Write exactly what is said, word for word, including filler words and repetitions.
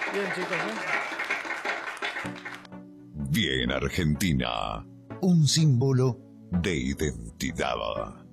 Bien, chicos, ¿eh? Bien, Argentina. Un símbolo de identidad.